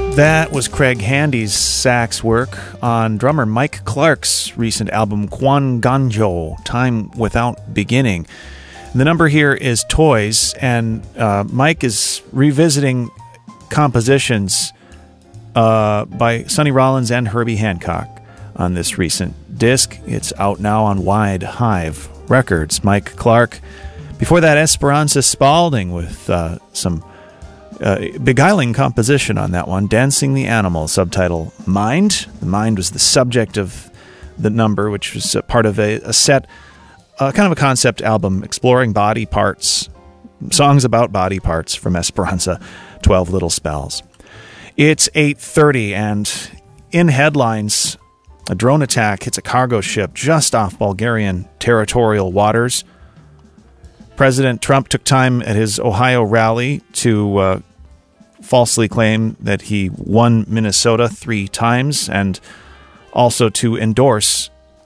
That was Craig Handy's sax work on drummer Mike Clark's recent album Quan Ganjo, Time Without Beginning. The number here is Toys, and Mike is revisiting compositions by Sonny Rollins and Herbie Hancock on this recent disc. It's out now on Wide Hive Records. Mike Clark. Before that, Esperanza Spalding with some beguiling composition on that one, Dancing the Animal, subtitle Mind. The mind was the subject of the number, which was part of a set, kind of a concept album exploring body parts, songs about body parts from Esperanza, 12 Little Spells. It's 8:30, and in headlines, a drone attack hits a cargo ship just off Bulgarian territorial waters. President Trump took time at his Ohio rally to falsely claim that he won Minnesota 3 times, and also to endorse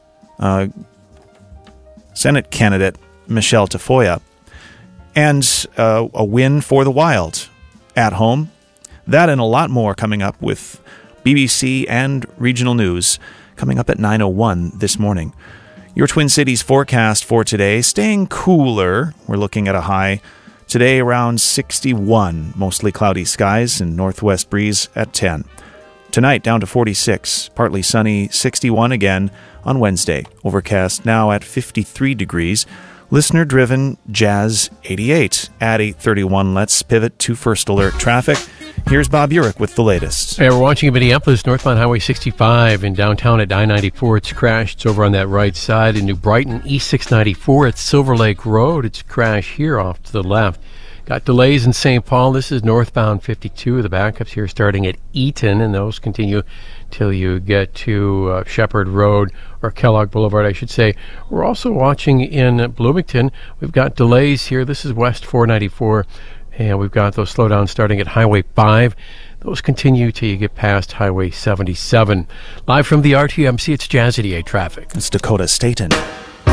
Senate candidate Michelle Tafoya. And a win for the Wild at home. That and a lot more coming up with BBC and regional news coming up at 9:01 this morning. Your Twin Cities forecast for today, staying cooler. We're looking at a high today around 61, mostly cloudy skies and northwest breeze at 10. Tonight down to 46, partly sunny, 61 again on Wednesday. Overcast now at 53 degrees. Listener-driven Jazz 88 at 8:31. Let's pivot to First Alert traffic. Here's Bob Urich with the latest. Hey, we're watching in Minneapolis, northbound Highway 65 in downtown at I-94. It's crashed. It's over on that right side. In New Brighton, East 694 at Silver Lake Road. It's crashed here off to the left. Got delays in St. Paul. This is northbound 52. The backups here starting at Eaton, and those continue till you get to Shepherd Road, or Kellogg Boulevard, I should say. We're also watching in Bloomington. We've got delays here. This is West 494. And we've got those slowdowns starting at Highway 5. Those continue till you get past Highway 77. Live from the RTMC, it's Jazz 88 traffic. It's Dakota Staten.